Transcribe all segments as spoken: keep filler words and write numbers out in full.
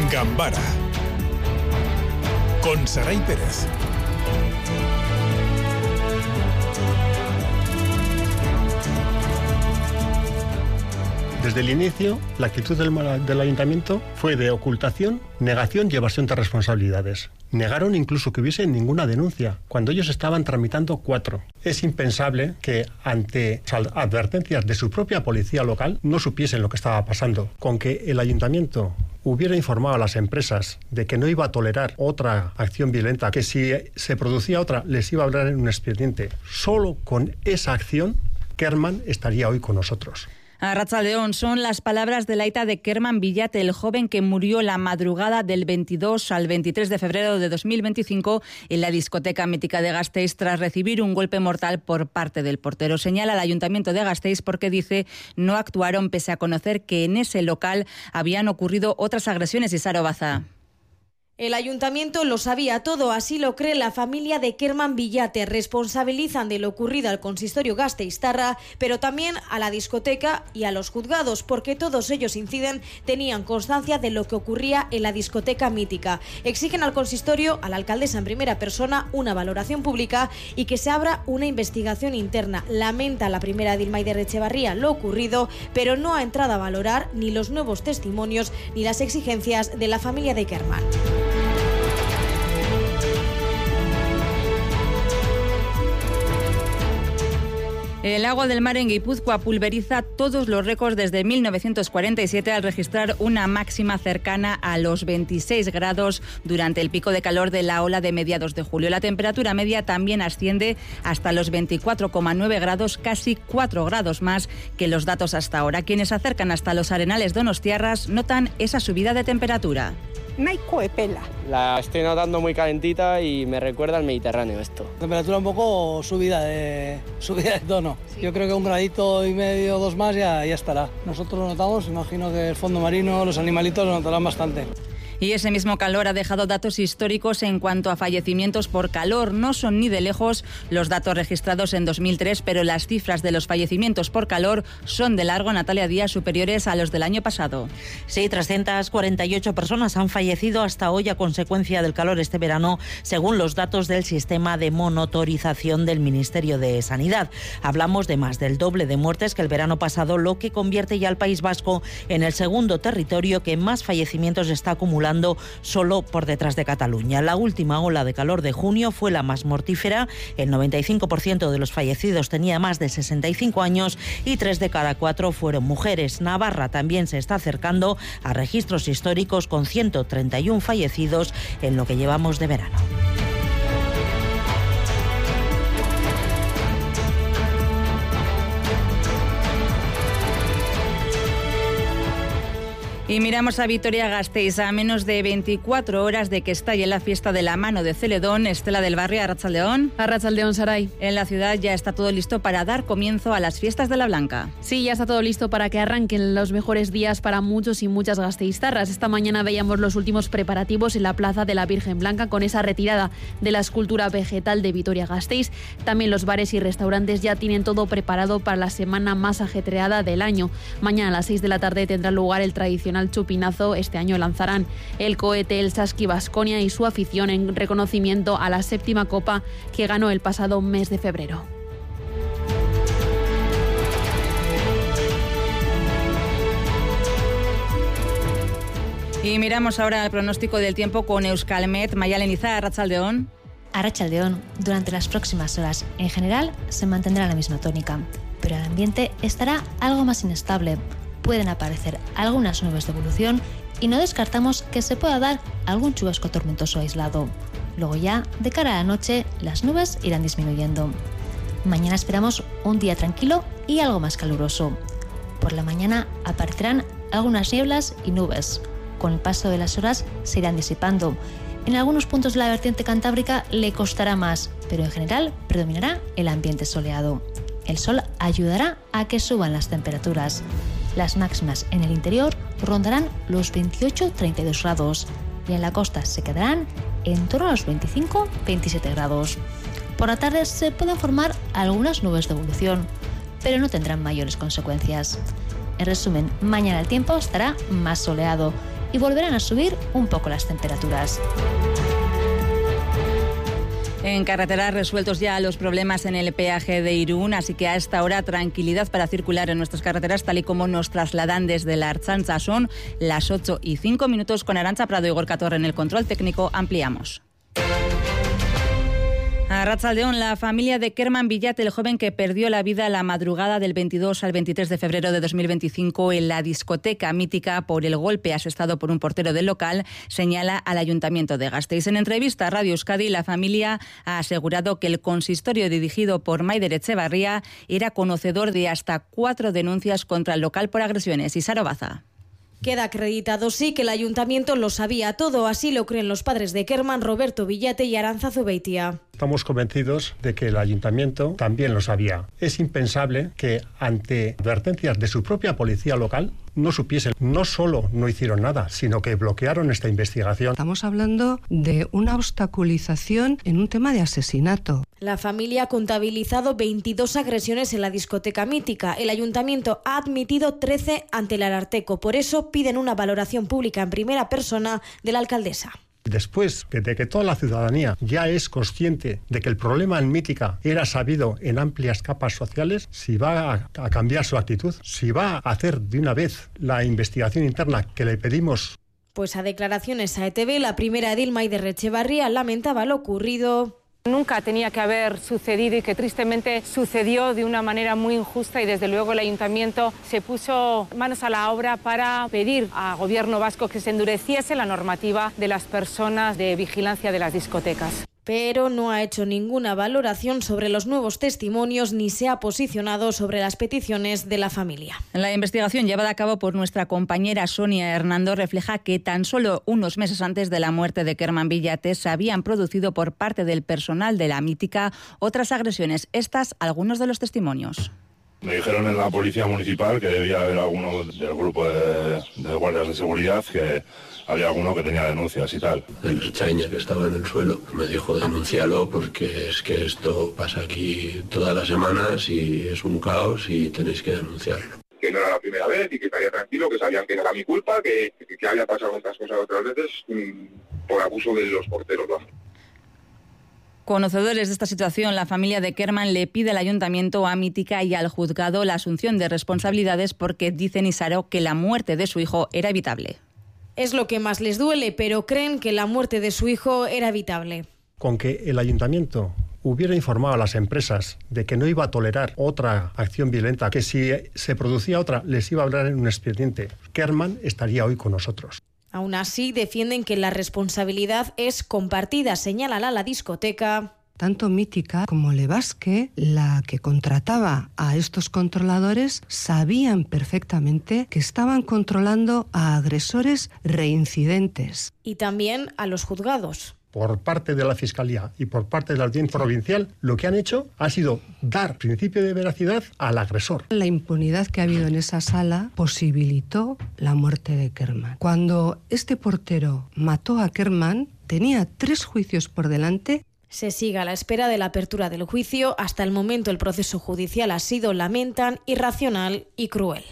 Gambara con Saray Pérez. Desde el inicio, la actitud del, del ayuntamiento fue de ocultación, negación y evasión de responsabilidades. Negaron incluso que hubiese ninguna denuncia, cuando ellos estaban tramitando cuatro. Es impensable que, ante advertencias de su propia policía local, no supiesen lo que estaba pasando. Con que el ayuntamiento hubiera informado a las empresas de que no iba a tolerar otra acción violenta, que si se producía otra les iba a hablar en un expediente. Solo con esa acción, Kerman estaría hoy con nosotros. Arratsaldeón, son las palabras de la aita de Kerman Villate, el joven que murió la madrugada del veintidós al veintitrés de febrero de dos mil veinticinco en la discoteca mítica de Gasteiz tras recibir un golpe mortal por parte del portero. Señala al ayuntamiento de Gasteiz porque dice no actuaron pese a conocer que en ese local habían ocurrido otras agresiones. Isaro Baza. El ayuntamiento lo sabía todo, así lo cree la familia de Kerman Villate. Responsabilizan de lo ocurrido al consistorio gasteiztarra, pero también a la discoteca y a los juzgados, porque todos ellos inciden, tenían constancia de lo que ocurría en la discoteca mítica. Exigen al consistorio, a la alcaldesa en primera persona, una valoración pública y que se abra una investigación interna. Lamenta la primera Dilma Echevarría lo ocurrido, pero no ha entrado a valorar ni los nuevos testimonios ni las exigencias de la familia de Kerman. El agua del mar en Guipúzcoa pulveriza todos los récords desde mil novecientos cuarenta y siete al registrar una máxima cercana a los veintiséis grados durante el pico de calor de la ola de mediados de julio. La temperatura media también asciende hasta los veinticuatro coma nueve grados, casi cuatro grados más que los datos hasta ahora. Quienes se acercan hasta los arenales donostiarras notan esa subida de temperatura. Nahiko epela. La estoy notando muy calentita y me recuerda al Mediterráneo esto. Temperatura un poco subida de subida de tono. Sí. Yo creo que un gradito y medio, dos más ya, ya estará. Nosotros lo notamos, imagino que el fondo marino, los animalitos lo notarán bastante. Y ese mismo calor ha dejado datos históricos en cuanto a fallecimientos por calor. No son ni de lejos los datos registrados en dos mil tres, pero las cifras de los fallecimientos por calor son de largo, Natalia Díaz, superiores a los del año pasado. Sí, trescientas cuarenta y ocho personas han fallecido hasta hoy a consecuencia del calor este verano, según los datos del sistema de monitorización del Ministerio de Sanidad. Hablamos de más del doble de muertes que el verano pasado, lo que convierte ya al País Vasco en el segundo territorio que más fallecimientos está acumulando, solo por detrás de Cataluña. La última ola de calor de junio fue la más mortífera. El noventa y cinco por ciento de los fallecidos tenía más de sesenta y cinco años y tres de cada cuatro fueron mujeres. Navarra también se está acercando a registros históricos con ciento treinta y uno fallecidos en lo que llevamos de verano. Y miramos a Vitoria-Gasteiz, a menos de veinticuatro horas de que estalle la fiesta de la mano de Celedón. Estela del Barrio, Arratsaldeón. Arratsaldeón, Saray. En la ciudad ya está todo listo para dar comienzo a las fiestas de la Blanca. Sí, ya está todo listo para que arranquen los mejores días para muchos y muchas gasteiztarras. Esta mañana veíamos los últimos preparativos en la Plaza de la Virgen Blanca con esa retirada de la escultura vegetal de Vitoria-Gasteiz. También los bares y restaurantes ya tienen todo preparado para la semana más ajetreada del año. Mañana a las seis de la tarde tendrá lugar el tradicional chupinazo. Este año lanzarán el cohete el Saski Baskonia y su afición en reconocimiento a la séptima copa que ganó el pasado mes de febrero. Y miramos ahora el pronóstico del tiempo con Euskalmet. Mayalen Izá, Arratsaldeón. Arratsaldeón, durante las próximas horas, en general, se mantendrá la misma tónica, pero el ambiente estará algo más inestable. Pueden aparecer algunas nubes de evolución y no descartamos que se pueda dar algún chubasco tormentoso aislado. Luego ya, de cara a la noche, las nubes irán disminuyendo. Mañana esperamos un día tranquilo y algo más caluroso. Por la mañana aparecerán algunas nieblas y nubes. Con el paso de las horas se irán disipando. En algunos puntos de la vertiente cantábrica le costará más, pero en general predominará el ambiente soleado. El sol ayudará a que suban las temperaturas. Las máximas en el interior rondarán los veintiocho a treinta y dos grados y en la costa se quedarán en torno a los veinticinco a veintisiete grados. Por la tarde se pueden formar algunas nubes de evolución, pero no tendrán mayores consecuencias. En resumen, mañana el tiempo estará más soleado y volverán a subir un poco las temperaturas. En carreteras resueltos ya los problemas en el peaje de Irún, así que a esta hora tranquilidad para circular en nuestras carreteras, tal y como nos trasladan desde la Ertzaintza. Son las ocho y cinco minutos con Arantxa Prado y Gorka Torre en el control técnico. Ampliamos. A Arratsaldeón, la familia de Kerman Villate, el joven que perdió la vida la madrugada del veintidós al veintitrés de febrero de dos mil veinticinco en la discoteca mítica por el golpe asestado por un portero del local, señala al Ayuntamiento de Gasteiz. En entrevista a Radio Euskadi, la familia ha asegurado que el consistorio dirigido por Maider Etxebarria era conocedor de hasta cuatro denuncias contra el local por agresiones. Y Sara Baza. Queda acreditado, sí, que el ayuntamiento lo sabía todo, así lo creen los padres de Kerman, Roberto Villate y Arantza Zubeitia. Estamos convencidos de que el ayuntamiento también lo sabía. Es impensable que ante advertencias de su propia policía local no supiesen. No solo no hicieron nada, sino que bloquearon esta investigación. Estamos hablando de una obstaculización en un tema de asesinato. La familia ha contabilizado veintidós agresiones en la discoteca mítica. El ayuntamiento ha admitido trece ante el Ararteko. Por eso piden una valoración pública en primera persona de la alcaldesa. Después de que toda la ciudadanía ya es consciente de que el problema en Mítica era sabido en amplias capas sociales, si va a, a cambiar su actitud, si va a hacer de una vez la investigación interna que le pedimos. Pues a declaraciones a E T V, la primera edil Maider Etxebarria lamentaba lo ocurrido. Nunca tenía que haber sucedido y que tristemente sucedió de una manera muy injusta, y desde luego el ayuntamiento se puso manos a la obra para pedir al gobierno vasco que se endureciese la normativa de las personas de vigilancia de las discotecas. Pero no ha hecho ninguna valoración sobre los nuevos testimonios ni se ha posicionado sobre las peticiones de la familia. La investigación llevada a cabo por nuestra compañera Sonia Hernando refleja que tan solo unos meses antes de la muerte de Kerman Villate se habían producido por parte del personal de la mítica otras agresiones. Estas, algunos de los testimonios. Me dijeron en la policía municipal que debía haber alguno del grupo de, de guardias de seguridad, que había alguno que tenía denuncias y tal. El Ertzaina, que estaba en el suelo, me dijo denúncialo porque es que esto pasa aquí todas las semanas y es un caos y tenéis que denunciarlo. Que no era la primera vez y que estaría tranquilo, que sabían que no era mi culpa, que, que había pasado estas cosas otras veces mmm, por abuso de los porteros, ¿no? Conocedores de esta situación, la familia de Kerman le pide al ayuntamiento, a Mítica y al juzgado la asunción de responsabilidades porque dicen Isaro que la muerte de su hijo era evitable. Es lo que más les duele, pero creen que la muerte de su hijo era evitable. Con que el ayuntamiento hubiera informado a las empresas de que no iba a tolerar otra acción violenta, que si se producía otra les iba a hablar en un expediente, Kerman estaría hoy con nosotros. Aún así, defienden que la responsabilidad es compartida, señalan a la discoteca. Tanto Mítica como Levasque, la que contrataba a estos controladores, sabían perfectamente que estaban controlando a agresores reincidentes. Y también a los juzgados. Por parte de la Fiscalía y por parte de la Audiencia Provincial, lo que han hecho ha sido dar principio de veracidad al agresor. La impunidad que ha habido en esa sala posibilitó la muerte de Kerman. Cuando este portero mató a Kerman, tenía tres juicios por delante. Se sigue a la espera de la apertura del juicio. Hasta el momento el proceso judicial ha sido, lamentan, irracional y cruel.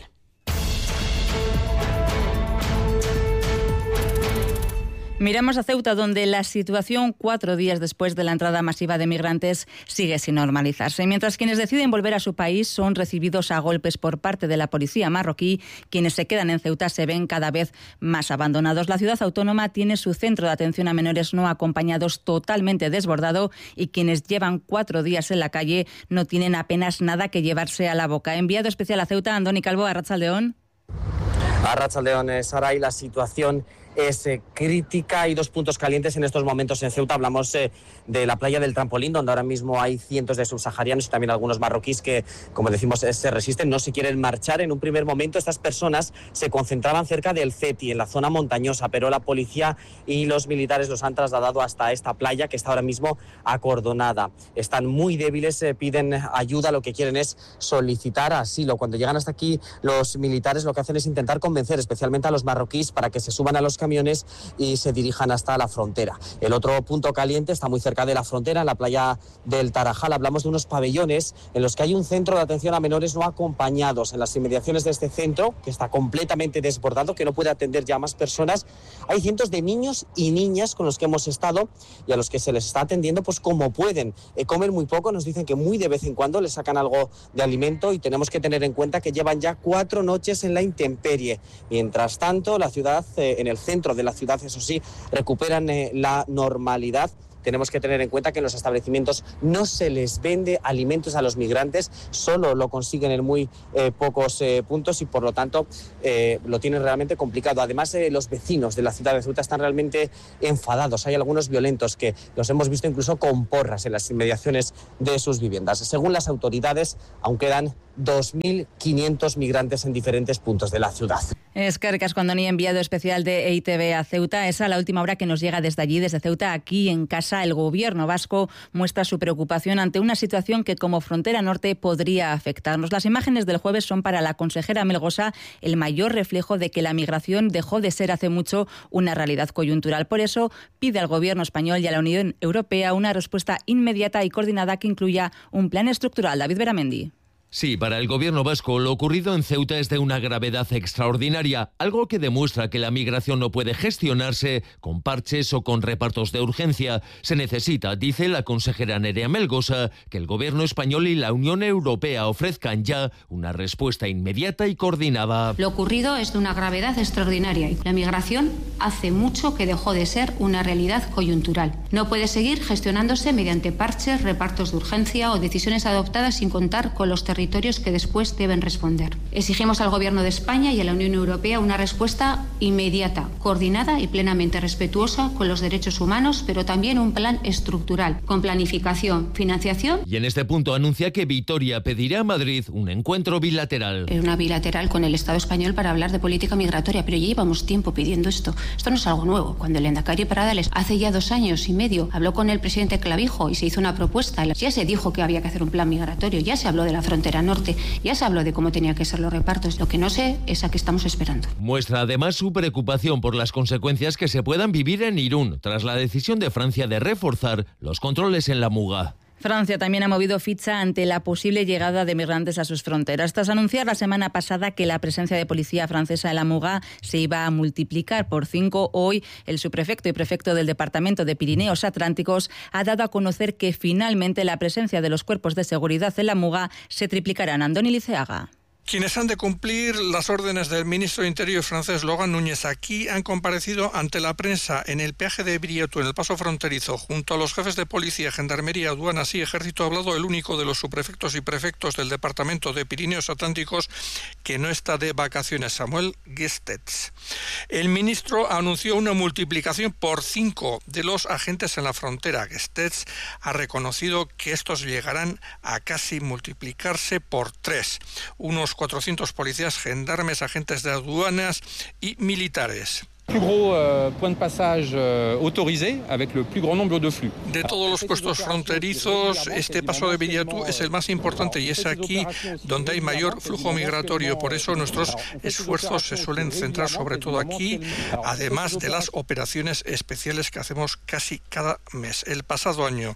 Miramos a Ceuta, donde la situación cuatro días después de la entrada masiva de migrantes sigue sin normalizarse. Mientras quienes deciden volver a su país son recibidos a golpes por parte de la policía marroquí, quienes se quedan en Ceuta se ven cada vez más abandonados. La ciudad autónoma tiene su centro de atención a menores no acompañados totalmente desbordado y quienes llevan cuatro días en la calle no tienen apenas nada que llevarse a la boca. Enviado especial a Ceuta, Andoni Calvo, Arratsaldeón. Arratsaldeón, Sara, y la situación es eh, crítica. Hay dos puntos calientes en estos momentos en Ceuta. Hablamos eh, de la playa del Trampolín, donde ahora mismo hay cientos de subsaharianos y también algunos marroquíes que, como decimos, eh, se resisten, no se quieren marchar. En un primer momento estas personas se concentraban cerca del Ceti, en la zona montañosa, pero la policía y los militares los han trasladado hasta esta playa, que está ahora mismo acordonada. Están muy débiles, eh, piden ayuda, lo que quieren es solicitar asilo. Cuando llegan hasta aquí, los militares lo que hacen es intentar convencer especialmente a los marroquíes para que se suban a los camiones camiones y se dirijan hasta la frontera. El otro punto caliente está muy cerca de la frontera, en la playa del Tarajal. Hablamos de unos pabellones en los que hay un centro de atención a menores no acompañados. En las inmediaciones de este centro, que está completamente desbordado, que no puede atender ya a más personas, hay cientos de niños y niñas con los que hemos estado y a los que se les está atendiendo pues como pueden. Eh, comen muy poco, nos dicen que muy de vez en cuando les sacan algo de alimento y tenemos que tener en cuenta que llevan ya cuatro noches en la intemperie. Mientras tanto, la ciudad, eh, en el centro de la ciudad, eso sí, recuperan eh, la normalidad. Tenemos que tener en cuenta que en los establecimientos no se les vende alimentos a los migrantes, solo lo consiguen en muy eh, pocos eh, puntos y por lo tanto eh, lo tienen realmente complicado. Además, eh, los vecinos de la ciudad de Ceuta están realmente enfadados. Hay algunos violentos que los hemos visto incluso con porras en las inmediaciones de sus viviendas. Según las autoridades, aún quedan dos mil quinientos migrantes en diferentes puntos de la ciudad. Eskerrik asko, Andoni, enviado especial de E I Te Be a Ceuta. Esa es la última hora que nos llega desde allí, desde Ceuta, aquí en casa. El gobierno vasco muestra su preocupación ante una situación que como frontera norte podría afectarnos. Las imágenes del jueves son para la consejera Melgosa el mayor reflejo de que la migración dejó de ser hace mucho una realidad coyuntural. Por eso pide al gobierno español y a la Unión Europea una respuesta inmediata y coordinada que incluya un plan estructural. David Beramendi. Sí, para el gobierno vasco lo ocurrido en Ceuta es de una gravedad extraordinaria, algo que demuestra que la migración no puede gestionarse con parches o con repartos de urgencia. Se necesita, dice la consejera Nerea Melgosa, que el gobierno español y la Unión Europea ofrezcan ya una respuesta inmediata y coordinada. Lo ocurrido es de una gravedad extraordinaria. La migración hace mucho que dejó de ser una realidad coyuntural. No puede seguir gestionándose mediante parches, repartos de urgencia o decisiones adoptadas sin contar con los territorios territorios que después deben responder. Exigimos al Gobierno de España y a la Unión Europea una respuesta inmediata, coordinada y plenamente respetuosa con los derechos humanos, pero también un plan estructural, con planificación, financiación. Y en este punto anuncia que Vitoria pedirá a Madrid un encuentro bilateral. Una bilateral con el Estado español para hablar de política migratoria, pero ya llevamos tiempo pidiendo esto. Esto no es algo nuevo. Cuando el Lehendakari Pradales hace ya dos años y medio habló con el presidente Clavijo y se hizo una propuesta, ya se dijo que había que hacer un plan migratorio, ya se habló de la frontera norte, ya se habló de cómo tenía que ser los repartos. Lo que no sé es a qué estamos esperando. Muestra además su preocupación por las consecuencias que se puedan vivir en Irún tras la decisión de Francia de reforzar los controles en la Muga. Francia también ha movido ficha ante la posible llegada de migrantes a sus fronteras. Tras anunciar la semana pasada que la presencia de policía francesa en la Muga se iba a multiplicar por cinco, hoy el subprefecto y prefecto del Departamento de Pirineos Atlánticos ha dado a conocer que finalmente la presencia de los cuerpos de seguridad en la Muga se triplicará. Andoni Liceaga. Quienes han de cumplir las órdenes del ministro de Interior francés Laurent Nunez aquí han comparecido ante la prensa en el peaje de Brioutou, en el paso fronterizo, junto a los jefes de policía, gendarmería, aduanas y ejército. Ha hablado el único de los subprefectos y prefectos del Departamento de Pirineos Atlánticos que no está de vacaciones, Samuel Gestetz. El ministro anunció una multiplicación por cinco de los agentes en la frontera. Gestetz ha reconocido que estos llegarán a casi multiplicarse por tres. Unos cuatrocientos policías, gendarmes, agentes de aduanas y militares. Plus gros euh, point de passage euh, autorisé avec le plus grand nombre de flux. De todos los puestos fronterizos, este paso de Brioutou es el más importante y es aquí donde hay mayor flujo migratorio. Por eso nuestros esfuerzos se suelen centrar sobre todo aquí, además de las operaciones especiales que hacemos casi cada mes. El pasado año,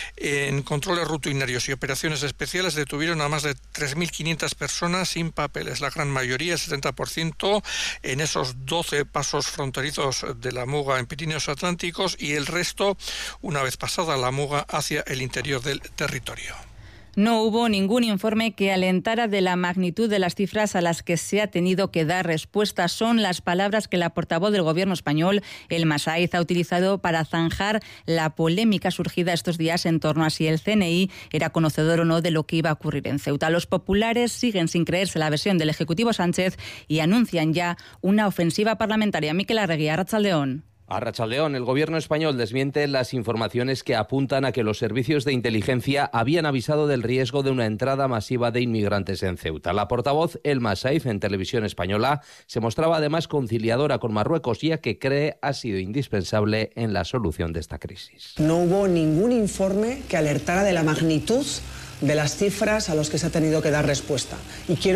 en controles rutinarios y operaciones especiales, detuvieron a más de tres mil quinientas personas sin papeles. La gran mayoría, el setenta por ciento, en esos doce pasos fronterizos de la Muga en Pirineos Atlánticos, y el resto, una vez pasada la Muga, hacia el interior del territorio. No hubo ningún informe que alentara de la magnitud de las cifras a las que se ha tenido que dar respuesta. Son las palabras que la portavoz del gobierno español, Elma Saiz, ha utilizado para zanjar la polémica surgida estos días en torno a si el C N I era conocedor o no de lo que iba a ocurrir en Ceuta. Los populares siguen sin creerse la versión del Ejecutivo Sánchez y anuncian ya una ofensiva parlamentaria. Mikel Arregui, Arratsaldeon. A Rachaldeón, el gobierno español desmiente las informaciones que apuntan a que los servicios de inteligencia habían avisado del riesgo de una entrada masiva de inmigrantes en Ceuta. La portavoz Elma Saiz, en Televisión Española, se mostraba además conciliadora con Marruecos, ya que cree ha sido indispensable en la solución de esta crisis. No hubo ningún informe que alertara de la magnitud de las cifras a las que se ha tenido que dar respuesta. Y quiero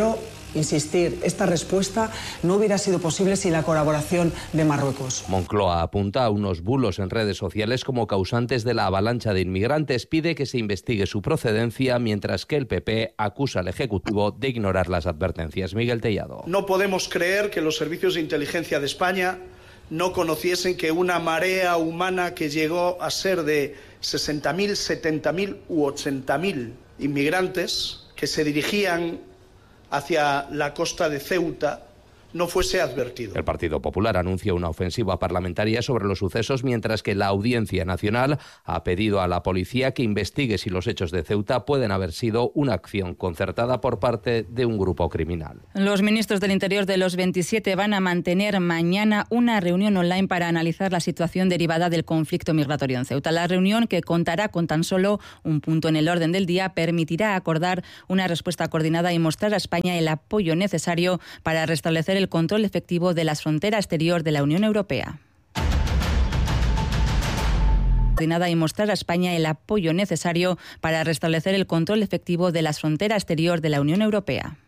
insistir, esta respuesta no hubiera sido posible sin la colaboración de Marruecos. Moncloa apunta a unos bulos en redes sociales como causantes de la avalancha de inmigrantes, pide que se investigue su procedencia, mientras que el P P acusa al Ejecutivo de ignorar las advertencias. Miguel Tellado. No podemos creer que los servicios de inteligencia de España no conociesen que una marea humana que llegó a ser de sesenta mil, setenta mil u ochenta mil inmigrantes que se dirigían hacia la costa de Ceuta no fuese advertido. El Partido Popular anuncia una ofensiva parlamentaria sobre los sucesos, mientras que la Audiencia Nacional ha pedido a la policía que investigue si los hechos de Ceuta pueden haber sido una acción concertada por parte de un grupo criminal. Los ministros del Interior de los veintisiete van a mantener mañana una reunión online para analizar la situación derivada del conflicto migratorio en Ceuta. La reunión, que contará con tan solo un punto en el orden del día, permitirá acordar una respuesta coordinada y mostrar a España el apoyo necesario para restablecer el control efectivo de la frontera exterior de la Unión Europea. Y mostrar a España el apoyo necesario para restablecer el control efectivo de la frontera exterior de la Unión Europea.